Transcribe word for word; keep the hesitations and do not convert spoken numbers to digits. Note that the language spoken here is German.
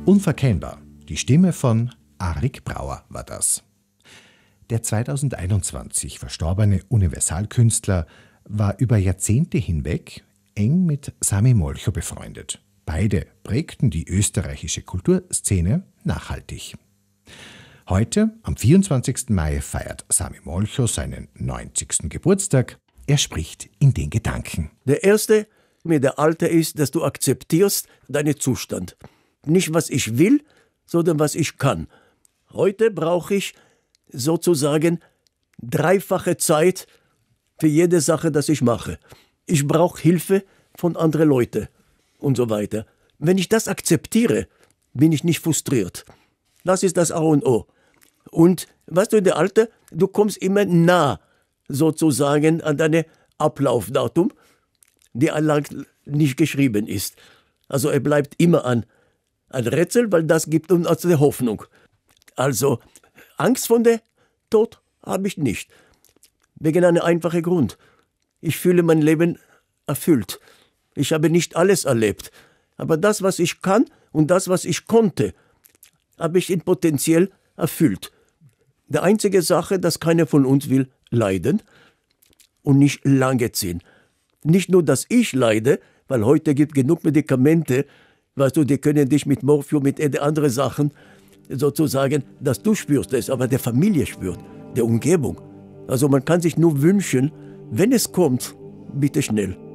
Unverkennbar. Die Stimme von Arik Brauer war das. Der zweitausendeinundzwanzig verstorbene Universalkünstler war über Jahrzehnte hinweg eng mit Sami Molcho befreundet. Beide prägten die österreichische Kulturszene nachhaltig. Heute, am vierundzwanzigsten Mai, feiert Sami Molcho seinen neunzigsten Geburtstag. Er spricht in den Gedanken. Der erste mit der Alte ist, dass du akzeptierst deinen Zustand. Nicht, was ich will, sondern was ich kann. Heute brauche ich sozusagen dreifache Zeit für jede Sache, das ich mache. Ich brauche Hilfe von anderen Leuten und so weiter. Wenn ich das akzeptiere, bin ich nicht frustriert. Das ist das A und O. Und weißt du, der Alte, du kommst immer nah sozusagen an deine Ablaufdatum, die lang nicht geschrieben ist. Also er bleibt immer an ein Rätsel, weil das gibt uns also die Hoffnung. Also Angst vor dem Tod habe ich nicht. Wegen einem einfachen Grund. Ich fühle mein Leben erfüllt. Ich habe nicht alles erlebt. Aber das, was ich kann und das, was ich konnte, habe ich in potenziell erfüllt. Die einzige Sache, dass keiner von uns will leiden und nicht lange ziehen. Nicht nur, dass ich leide, weil heute gibt genug Medikamente, weißt du, die können dich mit Morphium, mit anderen Sachen sozusagen, dass du spürst es, aber der Familie spürt, der Umgebung. Also man kann sich nur wünschen, wenn es kommt, bitte schnell.